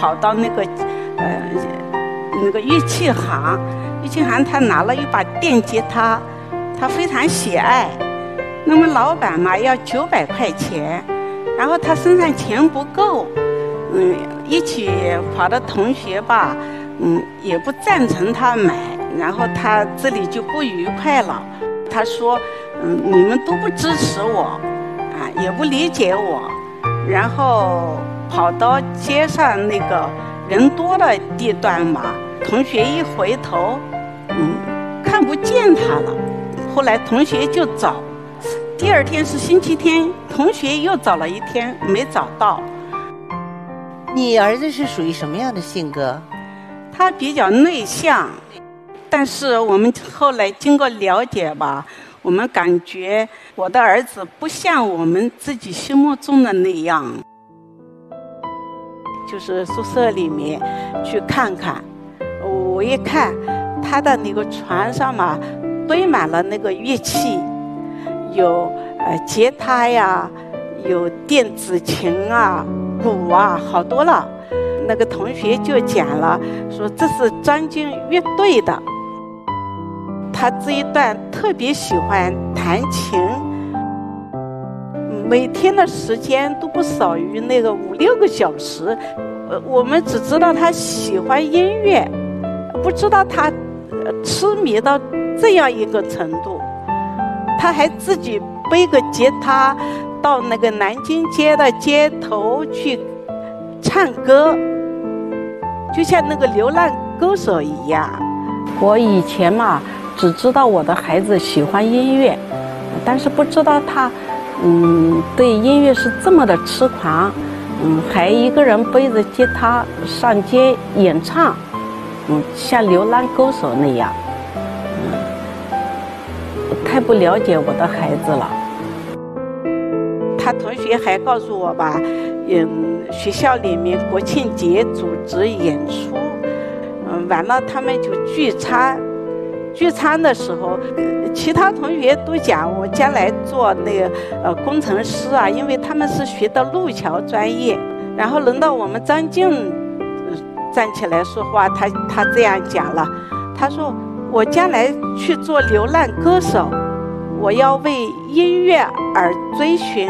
跑到那个乐器行，他拿了一把电吉他，他非常喜爱。那么老板嘛要900块钱，然后他身上钱不够，一起跑的同学吧，也不赞成他买，然后他这里就不愉快了。他说，你们都不支持我，也不理解我，然后跑到街上那个人多的地段嘛，同学一回头，看不见他了。后来同学就找，第二天是星期天，同学又找了一天没找到。 你儿子是属于什么样的性格？ 他比较内向，但是我们后来经过了解吧，我们感觉我的儿子不像我们自己心目中的那样。就是宿舍里面去看看，我一看他的那个床上嘛，堆满了那个乐器，有吉他呀，有电子琴啊，鼓啊，好多了。那个同学就讲了，说这是张军乐队的。他这一段特别喜欢弹琴，每天的时间都不少于那个5-6个小时。我们只知道他喜欢音乐，不知道他痴迷到这样一个程度。他还自己背个吉他到那个南京街的街头去唱歌，就像那个流浪歌手一样。我以前嘛只知道我的孩子喜欢音乐，但是不知道他对音乐是这么的痴狂，还一个人背着吉他上街演唱，像流浪歌手那样。太不了解我的孩子了。他同学还告诉我吧，学校里面国庆节组织演出，完了他们就聚餐。聚餐的时候，其他同学都讲我将来做那个工程师啊，因为他们是学的路桥专业。然后轮到我们张静站起来说话，他这样讲了，他说我将来去做流浪歌手，我要为音乐而追寻。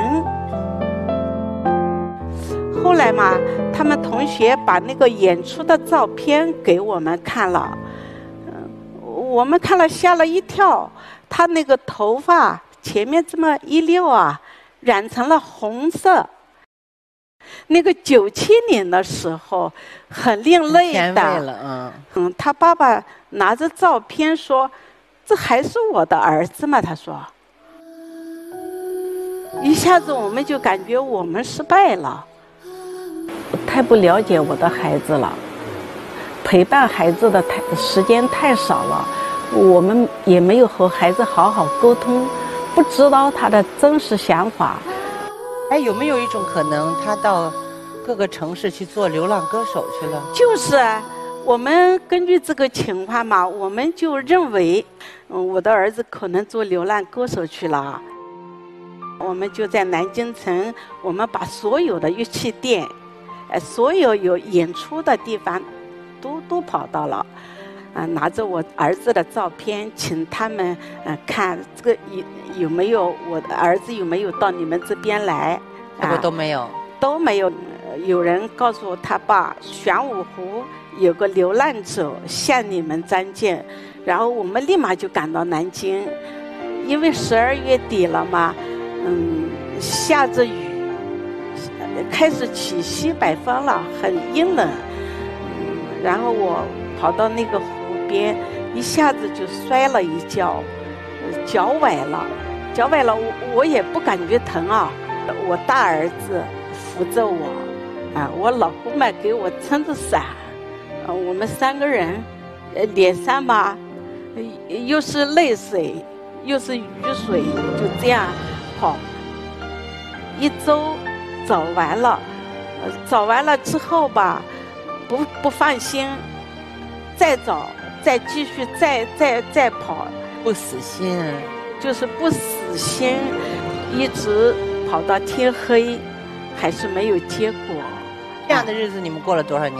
后来嘛，他们同学把那个演出的照片给我们看了，我们看了吓了一跳。他那个头发前面这么一溜啊，染成了红色。那个97年的时候很另类的。他爸爸拿着照片说，这还是我的儿子吗？他说。一下子我们就感觉我们失败了。太不了解我的孩子了，陪伴孩子的时间太少了，我们也没有和孩子好好沟通，不知道他的真实想法。 有没有一种可能，他到各个城市去做流浪歌手去了？ 就是我们根据这个情况嘛，我们就认为，我的儿子可能做流浪歌手去了。我们就在南京城，我们把所有的乐器店，所有有演出的地方，都跑到了。拿着我儿子的照片，请他们看这个有没有我的儿子有没有到你们这边来？ 结果都没有， 都没有。有人告诉他爸，玄武湖有个流浪者向你们张建，然后我们立马就赶到南京，因为12月底了嘛，下着雨，开始起西北风了，很阴冷。然后我跑到那个湖边，一下子就摔了一跤，脚崴了，我也不感觉疼啊。我大儿子扶着我，我老公嘛给我撑着伞，我们3个人，脸上吧，又是泪水，又是雨水，就这样跑。1周走完了，走完了之后吧，不放心，再找，再继续，再跑， 不死心， 就是不死心，一直跑到天黑，还是没有结果。 这样的日子你们过了多少年？